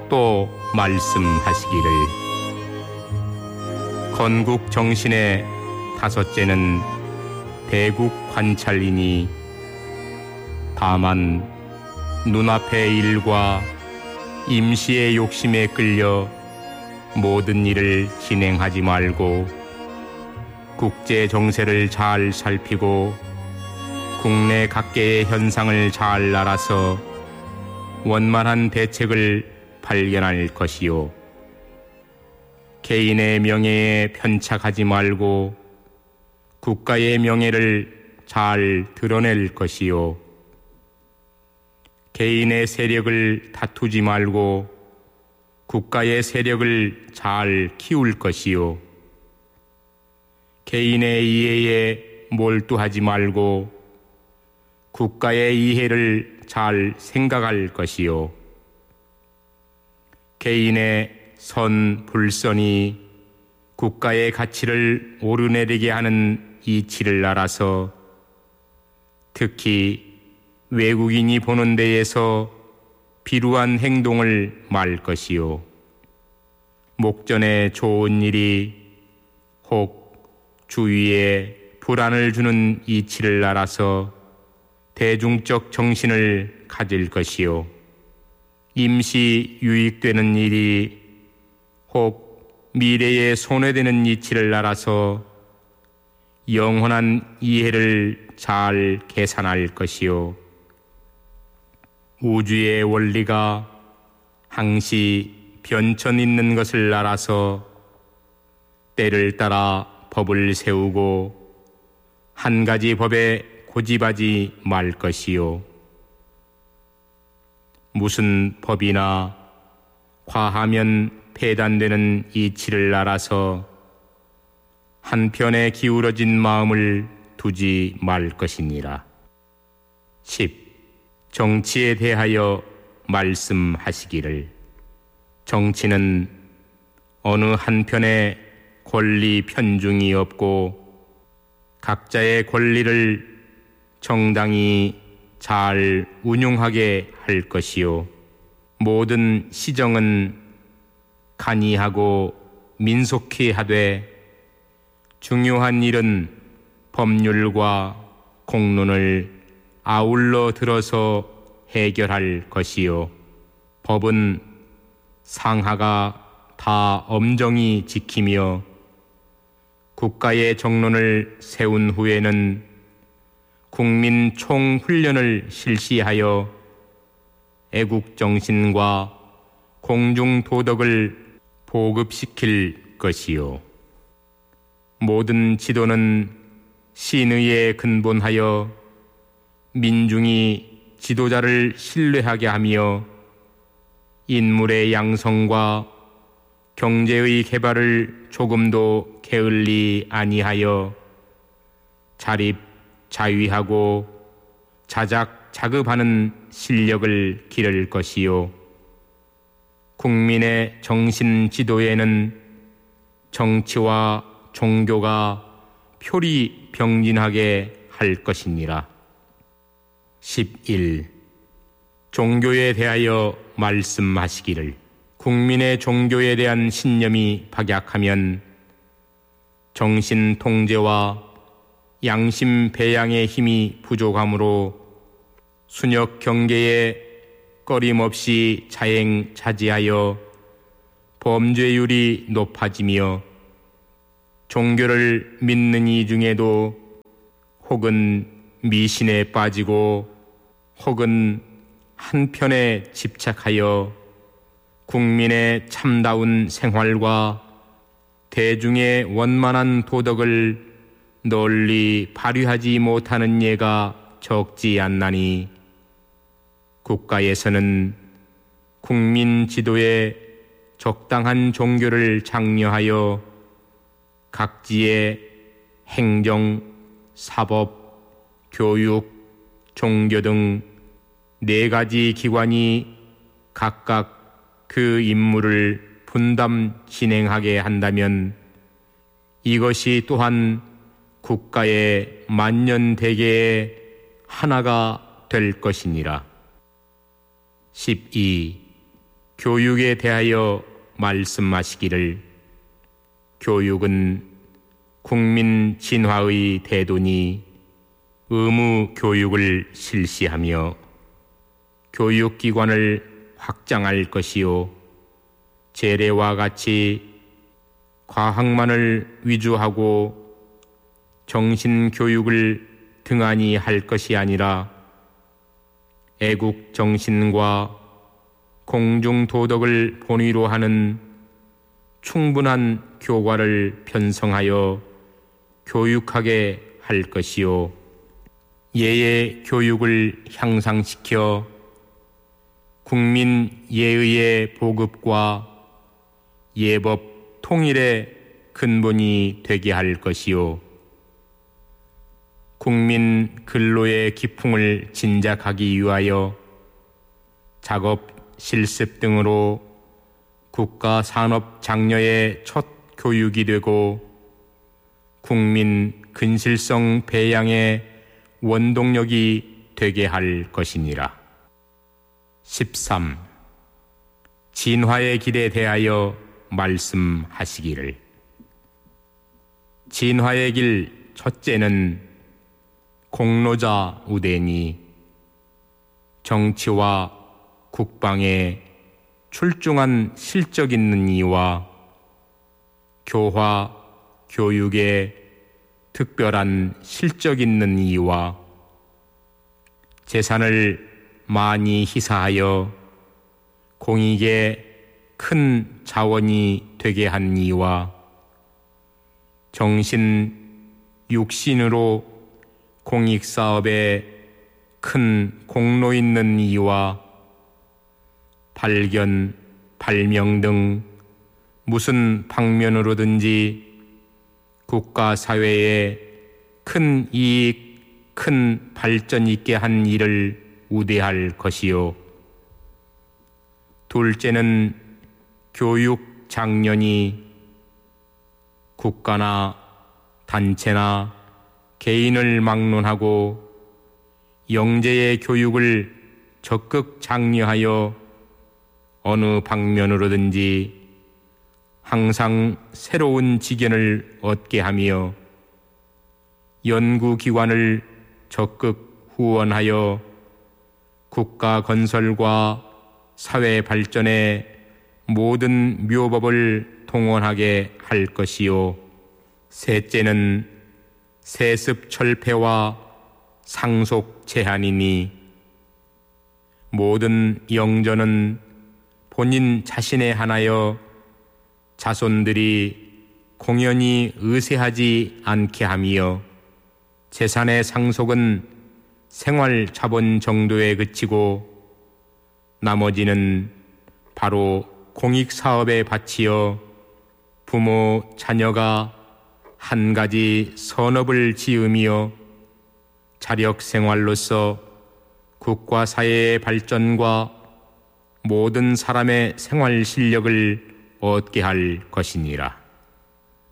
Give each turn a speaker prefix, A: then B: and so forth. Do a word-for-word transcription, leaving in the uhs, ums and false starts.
A: 또 말씀하시기를 건국 정신의 다섯째는 대국 관찰이니 다만 눈앞의 일과 임시의 욕심에 끌려 모든 일을 진행하지 말고 국제 정세를 잘 살피고 국내 각계의 현상을 잘 알아서 원만한 대책을 발견할 것이요. 개인의 명예에 편착하지 말고 국가의 명예를 잘 드러낼 것이요. 개인의 세력을 다투지 말고 국가의 세력을 잘 키울 것이요. 개인의 이해에 몰두하지 말고 국가의 이해를 잘 생각할 것이요. 개인의 선, 불선이 국가의 가치를 오르내리게 하는 이치를 알아서 특히 외국인이 보는 데에서 비루한 행동을 말 것이요. 목전에 좋은 일이 혹 주위에 불안을 주는 이치를 알아서 대중적 정신을 가질 것이요. 임시 유익되는 일이 혹 미래에 손해되는 이치를 알아서 영원한 이해를 잘 계산할 것이요. 우주의 원리가 항시 변천 있는 것을 알아서 때를 따라 법을 세우고 한 가지 법에 고집하지 말 것이요. 무슨 법이나 과하면 폐단되는 이치를 알아서 한편에 기울어진 마음을 두지 말 것이니라. 십. 정치에 대하여 말씀하시기를 정치는 어느 한편에 권리 편중이 없고 각자의 권리를 정당히 잘 운용하게 할 것이요. 모든 시정은 간이하고 민속히 하되 중요한 일은 법률과 공론을 아울러 들어서 해결할 것이요. 법은 상하가 다 엄정히 지키며 국가의 정론을 세운 후에는 국민 총훈련을 실시하여 애국정신과 공중도덕을 보급시킬 것이요. 모든 지도는 신의에 근본하여 민중이 지도자를 신뢰하게 하며 인물의 양성과 경제의 개발을 조금도 게을리 아니하여 자립, 자위하고 자작, 자급하는 실력을 기를 것이요. 국민의 정신 지도에는 정치와 종교가 표리 병진하게 할 것이니라. 십일. 종교에 대하여 말씀하시기를 국민의 종교에 대한 신념이 박약하면 정신 통제와 양심 배양의 힘이 부족하므로 순역 경계에 꺼림없이 자행자지하여 범죄율이 높아지며 종교를 믿는 이 중에도 혹은 미신에 빠지고 혹은 한편에 집착하여 국민의 참다운 생활과 대중의 원만한 도덕을 널리 발휘하지 못하는 예가 적지 않나니 국가에서는 국민 지도에 적당한 종교를 장려하여 각지의 행정, 사법, 교육, 종교 등 네 가지 기관이 각각 그 임무를 분담 진행하게 한다면 이것이 또한 국가의 만년대계의 하나가 될 것이니라. 십이. 교육에 대하여 말씀하시기를 교육은 국민 진화의 대도니 의무 교육을 실시하며 교육기관을 확장할 것이요 재래와 같이 과학만을 위주하고 정신교육을 등한히 할 것이 아니라 애국 정신과 공중도덕을 본위로 하는 충분한 교과를 편성하여 교육하게 할 것이요 예의 교육을 향상시켜 국민 예의의 보급과 예법 통일의 근본이 되게 할 것이요 국민 근로의 기풍을 진작하기 위하여 작업, 실습 등으로 국가 산업 장려의 첫 교육이 되고 국민 근실성 배양의 원동력이 되게 할 것이니라. 십삼. 진화의 길에 대하여 말씀하시기를 진화의 길 첫째는 공로자 우대니 정치와 국방에 출중한 실적 있는 이와 교화, 교육에 특별한 실적 있는 이와 재산을 많이 희사하여 공익에 큰 자원이 되게 한 이와 정신, 육신으로 공익사업에 큰 공로 있는 이와 발견, 발명 등 무슨 방면으로든지 국가 사회에 큰 이익, 큰 발전 있게 한 일을 우대할 것이요 둘째는 교육 장년이 국가나 단체나 개인을 막론하고 영재의 교육을 적극 장려하여 어느 방면으로든지 항상 새로운 지견을 얻게 하며 연구기관을 적극 후원하여 국가 건설과 사회 발전에 모든 묘법을 동원하게 할 것이요 셋째는 세습 철폐와 상속 제한이니 모든 영전은 본인 자신에 한하여 자손들이 공연히 의세하지 않게 하며 재산의 상속은 생활 자본 정도에 그치고 나머지는 바로 공익사업에 바치어 부모, 자녀가 한 가지 선업을 지으며 자력생활로서 국가 사회의 발전과 모든 사람의 생활 실력을 얻게 할 것이니라.